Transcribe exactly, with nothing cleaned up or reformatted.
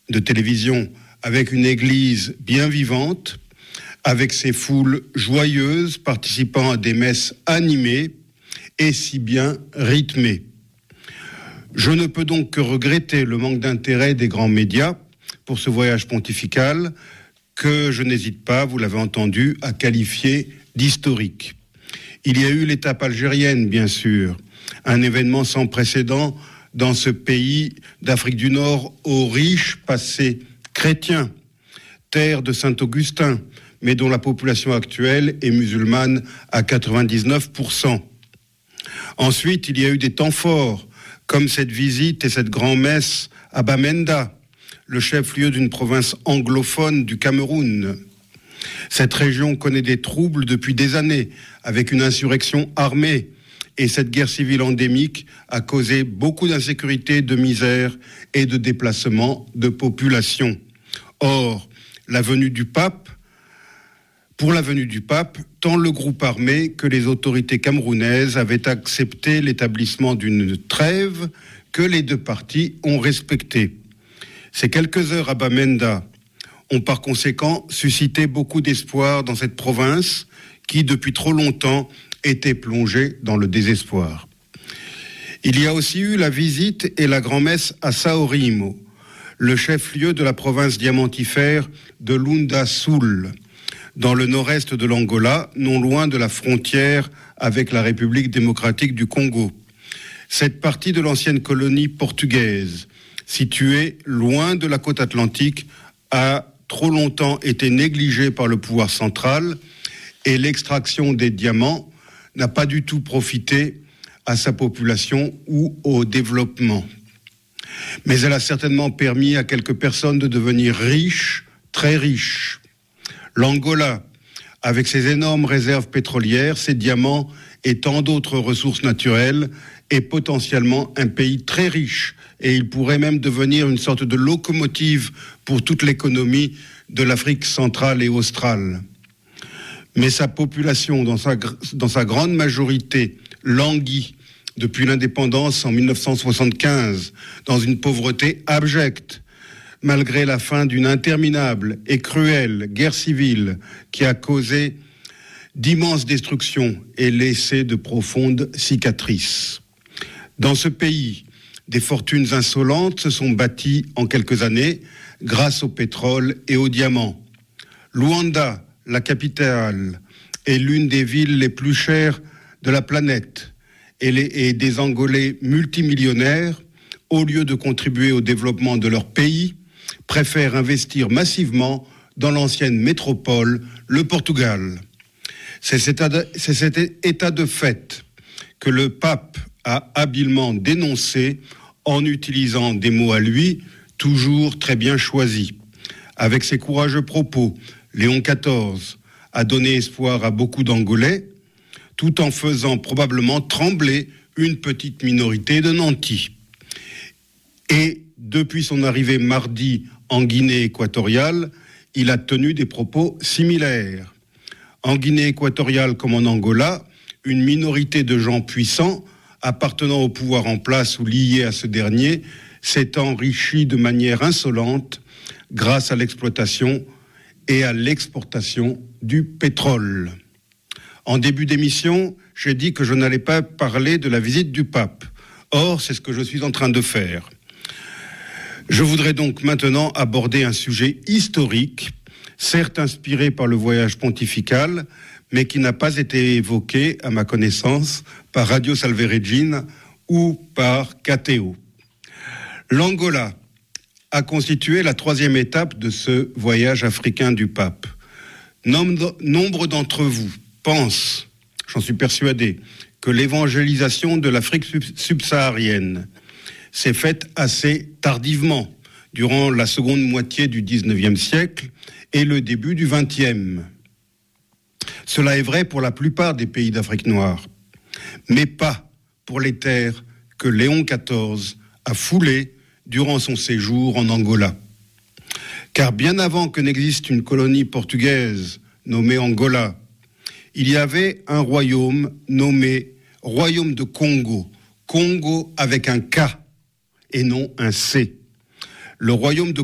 de télévision avec une église bien vivante, avec ses foules joyeuses participant à des messes animées et si bien rythmées. Je ne peux donc que regretter le manque d'intérêt des grands médias pour ce voyage pontifical que je n'hésite pas, vous l'avez entendu, à qualifier d'historique. Il y a eu l'étape algérienne, bien sûr, un événement sans précédent dans ce pays d'Afrique du Nord au riche passé chrétien, terre de Saint-Augustin, mais dont la population actuelle est musulmane à quatre-vingt-dix-neuf pour cent. Ensuite, il y a eu des temps forts, comme cette visite et cette grand-messe à Bamenda, le chef-lieu d'une province anglophone du Cameroun. Cette région connaît des troubles depuis des années, avec une insurrection armée, et cette guerre civile endémique a causé beaucoup d'insécurité, de misère et de déplacement de population. Or, la venue du pape, pour la venue du pape, tant le groupe armé que les autorités camerounaises avaient accepté l'établissement d'une trêve que les deux parties ont respectée. Ces quelques heures à Bamenda ont par conséquent suscité beaucoup d'espoir dans cette province qui, depuis trop longtemps, était plongée dans le désespoir. Il y a aussi eu la visite et la grand-messe à Saorimo, le chef-lieu de la province diamantifère de Lunda Sul, dans le nord-est de l'Angola, non loin de la frontière avec la République démocratique du Congo. Cette partie de l'ancienne colonie portugaise, située loin de la côte atlantique, a trop longtemps été négligée par le pouvoir central et l'extraction des diamants n'a pas du tout profité à sa population ou au développement. Mais elle a certainement permis à quelques personnes de devenir riches, très riches. L'Angola, avec ses énormes réserves pétrolières, ses diamants et tant d'autres ressources naturelles, est potentiellement un pays très riche et il pourrait même devenir une sorte de locomotive pour toute l'économie de l'Afrique centrale et australe. Mais sa population, dans sa, dans sa grande majorité, languit depuis l'indépendance en mille neuf cent soixante-quinze, dans une pauvreté abjecte, malgré la fin d'une interminable et cruelle guerre civile qui a causé d'immenses destructions et laissé de profondes cicatrices. Dans ce pays, des fortunes insolentes se sont bâties en quelques années grâce au pétrole et aux diamants. Luanda, la capitale, est l'une des villes les plus chères de la planète et, les, et des Angolais multimillionnaires, au lieu de contribuer au développement de leur pays, préfèrent investir massivement dans l'ancienne métropole, le Portugal. C'est cet état de, c'est cet état de fait que le pape a habilement dénoncé en utilisant des mots à lui, toujours très bien choisis. Avec ses courageux propos, Léon quatorze a donné espoir à beaucoup d'Angolais, tout en faisant probablement trembler une petite minorité de nantis. Et depuis son arrivée mardi en Guinée équatoriale, il a tenu des propos similaires. En Guinée équatoriale comme en Angola, une minorité de gens puissants appartenant au pouvoir en place ou liés à ce dernier s'est enrichie de manière insolente grâce à l'exploitation et à l'exportation du pétrole. En début d'émission, j'ai dit que je n'allais pas parler de la visite du pape. Or, c'est ce que je suis en train de faire. Je voudrais donc maintenant aborder un sujet historique, certes inspiré par le voyage pontifical, mais qui n'a pas été évoqué, à ma connaissance, par Radio Salve Regina ou par K T O. L'Angola a constitué la troisième étape de ce voyage africain du pape. Nombre d'entre vous pensent, j'en suis persuadé, que l'évangélisation de l'Afrique subsaharienne s'est faite assez tardivement, durant la seconde moitié du dix-neuvième siècle et le début du vingtième. Cela est vrai pour la plupart des pays d'Afrique noire, mais pas pour les terres que Léon quatorze a foulées durant son séjour en Angola. Car bien avant que n'existe une colonie portugaise nommée Angola, il y avait un royaume nommé Royaume de Congo, Congo avec un K et non un C. Le royaume de